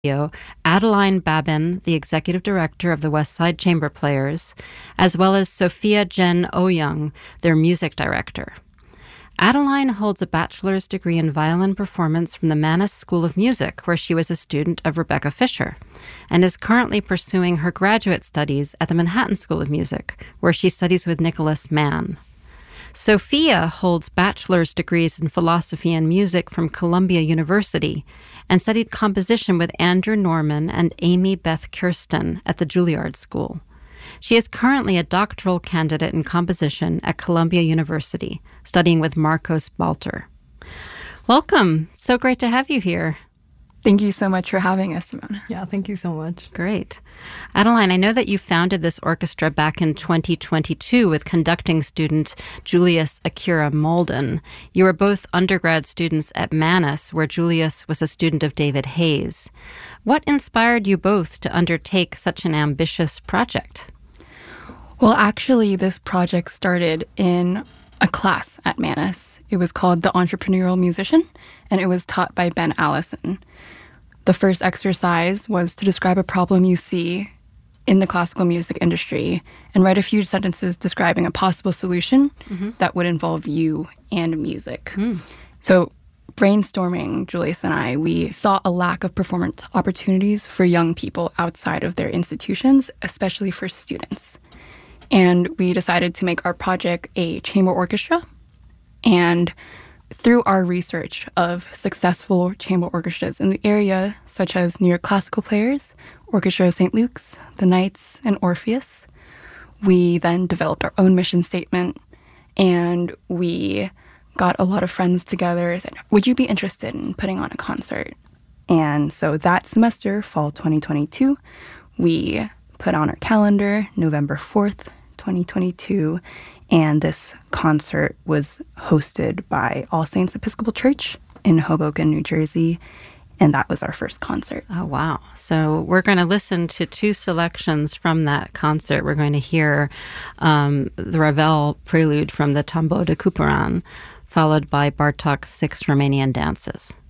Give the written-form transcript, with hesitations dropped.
Adeline Babin, the executive director of the West Side Chamber Players, as well as Sophia Jen Oyoung, their music director. Adeline holds a bachelor's degree in violin performance from the Mannes School of Music, where she was a student of Rebecca Fisher, and is currently pursuing her graduate studies at the Manhattan School of Music, where she studies with Nicholas Mann. Sophia holds bachelor's degrees in philosophy and music from Columbia University and studied composition with Andrew Norman and Amy Beth Kirsten at the Juilliard School. She is currently a doctoral candidate in composition at Columbia University, studying with Marcos Balter. Welcome. So great to have you here. Thank you so much for having us, Simona. Yeah, thank you so much. Great. Adeline, I know that you founded this orchestra back in 2022 with conducting student Julius Akira Molden. You were both undergrad students at Mannes, where Julius was a student of David Hayes. What inspired you both to undertake such an ambitious project? Well, actually, this project started in a class at Mannes. It was called The Entrepreneurial Musician, and it was taught by Ben Allison. The first exercise was to describe a problem you see in the classical music industry and write a few sentences describing a possible solution that would involve you and music. So brainstorming, Julius and I, we saw a lack of performance opportunities for young people outside of their institutions, especially for students. And we decided to make our project a chamber orchestra. And through our research of successful chamber orchestras in the area, such as New York Classical Players, Orchestra of St. Luke's, the Knights, and Orpheus, we then developed our own mission statement, and we got a lot of friends together and said, would you be interested in putting on a concert? And so that semester, fall 2022, we put on our calendar November 4th, 2022, and this concert was hosted by All Saints Episcopal Church in Hoboken, New Jersey, and that was our first concert. Oh, wow. So we're going to listen to two selections from that concert. We're going to hear the Ravel prelude from the Tombeau de Couperin, followed by Bartók's 6 Romanian dances.